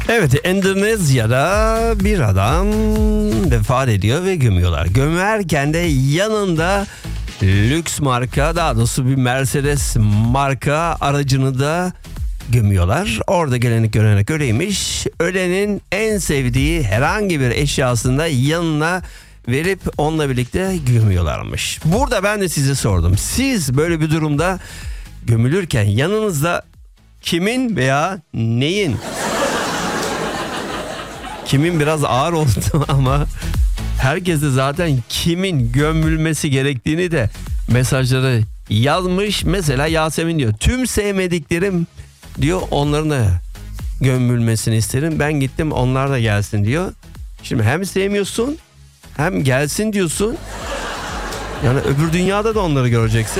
Evet, Endonezya'da bir adam vefat ediyor ve gömüyorlar. Gömerken de yanında lüks marka, daha doğrusu bir Mercedes marka aracını da gömüyorlar. Orada gelenek görenek öyleymiş. Ölenin en sevdiği herhangi bir eşyasını da yanına verip onunla birlikte gömüyorlarmış. Burada ben de size sordum. Siz böyle bir durumda gömülürken yanınızda kimin veya neyin? Kimin biraz ağır oldu ama herkes de zaten kimin gömülmesi gerektiğini de mesajları yazmış. Mesela Yasemin diyor, tüm sevmediklerim diyor, onların da gömülmesini isterim. Ben gittim, onlar da gelsin diyor. Şimdi hem sevmiyorsun hem gelsin diyorsun. Yani öbür dünyada da onları göreceksin.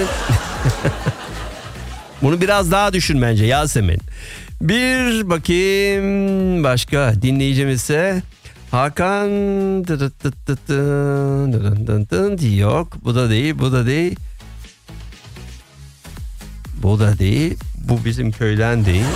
Bunu biraz daha düşün bence Yasemin. Bir bakayım başka dinleyicimizse Hakan yok, bu da değil, bu da değil. Bu da değil. Bu bizim köyden değil.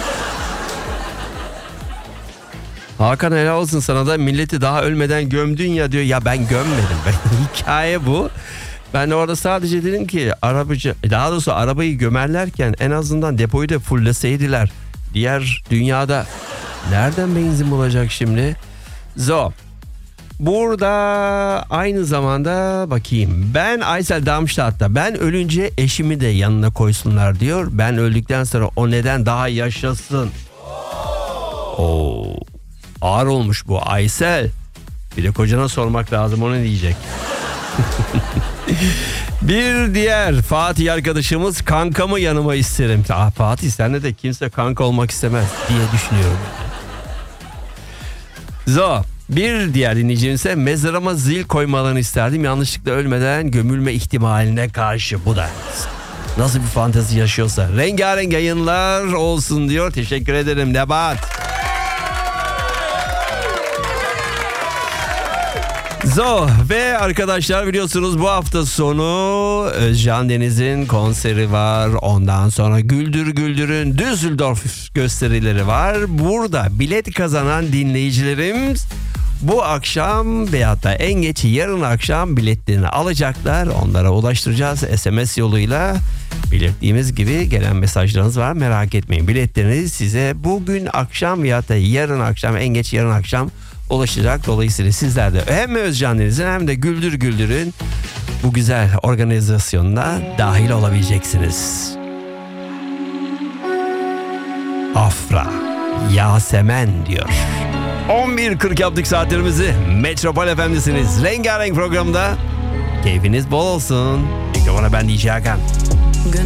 Hakan helal olsun sana da, milleti daha ölmeden gömdün ya diyor. Ya ben gömmedim. Hikaye bu. Ben de orada sadece dedim ki daha doğrusu arabayı gömerlerken en azından depoyu da fulleseydiler. Diğer dünyada nereden benzin bulacak şimdi? Burada aynı zamanda bakayım. Ben Aysel Darmstadt'ta, ben ölünce eşimi de yanına koysunlar diyor. Ben öldükten sonra o neden daha yaşasın? Oo, ağır olmuş bu Aysel. Bir de kocana sormak lazım, o ne diyecek? Bir diğer Fatih arkadaşımız, kankamı yanıma isterim. Fatih, senle de kimse kanka olmak istemez diye düşünüyorum. Bir diğer dinleyicimiz ise mezarıma zil koymalarını isterdim, yanlışlıkla ölmeden gömülme ihtimaline karşı. Bu da nasıl bir fantezi yaşıyorsa. Rengarenk yayınlar olsun diyor. Teşekkür ederim Nebat. Ve arkadaşlar biliyorsunuz bu hafta sonu Özcan Deniz'in konseri var. Ondan sonra Güldür Güldür'ün Düsseldorf gösterileri var. Burada bilet kazanan dinleyicilerimiz bu akşam veyahut da en geç yarın akşam biletlerini alacaklar. Onlara ulaştıracağız SMS yoluyla. Belirttiğimiz gibi gelen mesajlarınız var, merak etmeyin. Biletleriniz size bugün akşam veyahut da yarın akşam, en geç yarın akşam ulaşacak. Dolayısıyla sizler de hem Özcan Deniz'in hem de Güldür Güldür'ün bu güzel organizasyonuna dahil olabileceksiniz. Afra Yasemen diyor. 11.40 yaptık saatlerimizi. Metropol FM'desiniz. Rengarenk programda keyfiniz bol olsun. Mikrofona ben DJ Hakan.